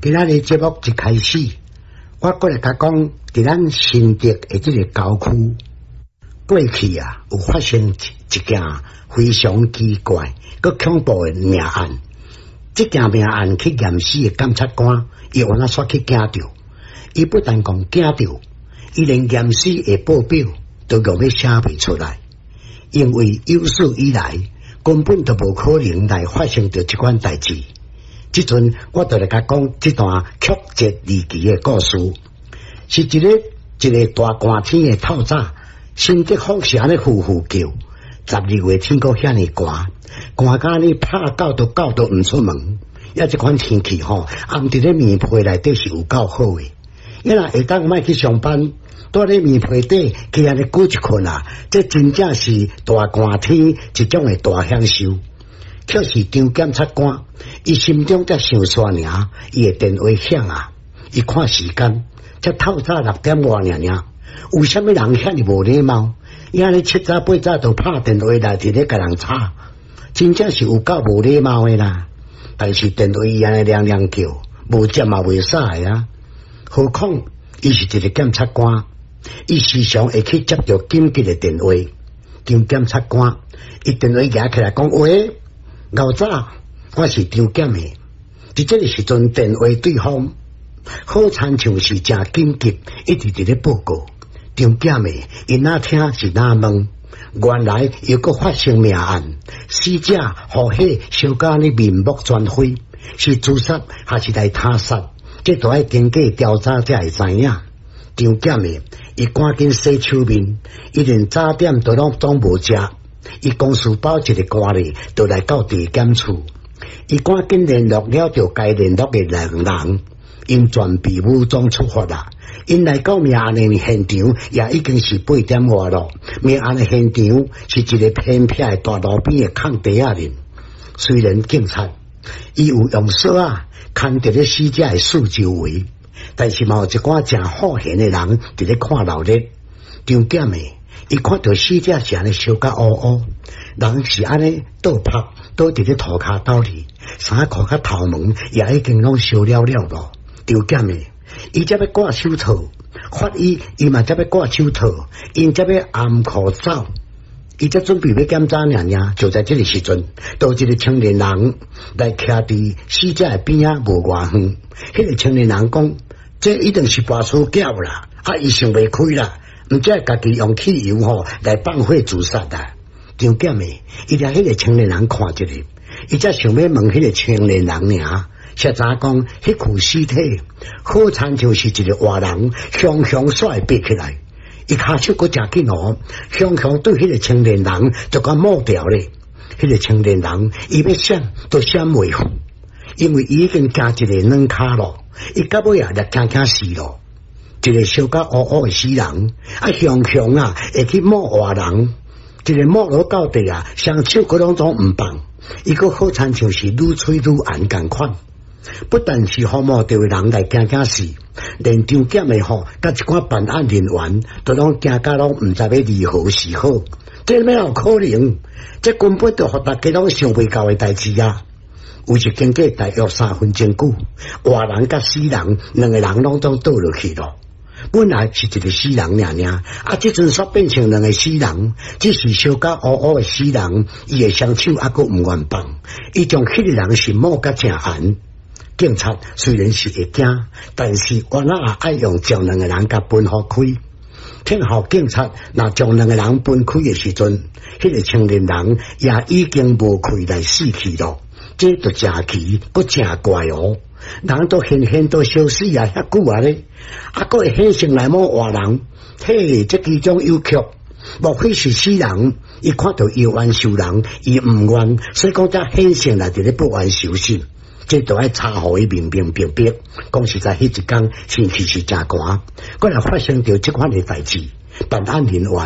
今仔日节目一开始，我过来甲讲，伫咱新竹的这个郊区，过去啊有发生一件非常奇怪、佮恐怖的命案。这件命案去验尸的检察官，伊有哪煞去惊着？伊不但讲惊着，伊连验尸的报表都用要写袂出来，因为有史以来根本都无可能来发生着这款代志。即阵我就来甲讲这段曲折离奇的故事，是一个大寒天的透早，新竹风是安尼呼呼叫，12月天阁遐尼寒，寒甲呢拍狗都毋出门，也这款天气吼，暗伫咧棉被内底是有够好的。伊若下当莫去上班，住咧棉被底去安尼久一困啊，这真正是大寒天一种的大享受。却是张检察官，伊心中才想煞尔，伊的电话响啊！伊看时间，才透早6点外尔，有啥物人遐尼无礼貌？伊安尼7早8早就拍电话来伫咧甲人吵，真正是有够无礼貌的啦！但是电话伊安尼亮亮叫，无接嘛袂使啊！何况伊是一个检察官，伊时常会去接到紧急的电话。张检察官，伊电话举起来讲喂。老早我是张检的，伫这个时阵电话对方好亲像是真紧急，一直伫咧报告。张检的伊哪听是哪问，原来又搁发生命案，死者互迄小甲呢面目全非，是自杀还是来他杀？这都要经过调查才会知影。张检的伊赶紧洗手面，伊连早点都拢无食。伊公事包一个官哩，就来到地检处。伊赶紧联络了着该联络的人，因全备武装出发啦。因来到命案的现场，也已经是8点外咯。命案的现场是一个偏僻的大路边的空地仔林。虽然警察伊有用锁啊看着咧死者的四周围，但是嘛有一寡真好闲的人伫咧看闹热。张检的伊看到死者是安尼烧甲乌乌，人是安尼倒趴倒伫咧涂骹斗里，衫裤甲头毛也已经拢烧了了咯。张检的伊才要挂手套，法医伊嘛才要挂手套，因才要暗裤走，伊才准备要检查尔，就在这个时阵，有一个青年人来徛伫死者的边仔无偌远。迄个青年人讲：这一定是跋出脚啦，伊想袂开啦。毋则家己用汽油来放火自杀啊！张检的伊掠迄个青年人看一下，伊则想要问迄个青年人尔，实查讲迄具尸体好亲像是一个活人，雄雄甩爬起来，伊骹手阁真紧雄雄对迄个青年人就甲抹掉咧。迄个青年人伊要闪都闪袂赴，因为伊已经加一个软骹咯，伊到尾也惊死咯。一个烧甲乌乌的死人，雄雄会去摸活人，一个摸落到地双手嗰拢总毋放，伊个好亲像是愈吹愈暗共款。不但是好摸到的人来惊死，连张检的甲一寡办案人员都拢惊甲拢毋知要如何是好。这哪有可能？这根本就互大家拢想袂到的代志啊！有一经过大约3分钟久，活人甲死人两个人拢都倒落去咯。本来是一个死人尔，这阵煞变成两个死人，只是烧甲乌乌的死人，伊的双手还阁毋愿放，伊将迄个人是摸甲正暗。警察虽然是会惊，但是原来也爱用将两个人甲分开开。听候警察若将两个人分开的时阵，迄个青年人也已经无气来死去咯。这就真奇，阁真怪哦！人都现都消失遐久咧，阁会现成来摸活人，嘿，这其中有曲，莫非是死人？伊看到有冤受人，伊毋愿，所以讲才现成来伫咧不愿受审。这都要查互伊明白。讲实在，迄一天天气是真寒，果然发生着这款的代志，办案人员